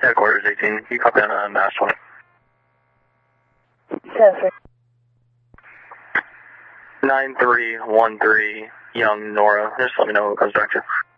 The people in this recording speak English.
Headquarters 18. You copy on Mass 20. 9313 Young Nora. Just let me know who comes back to.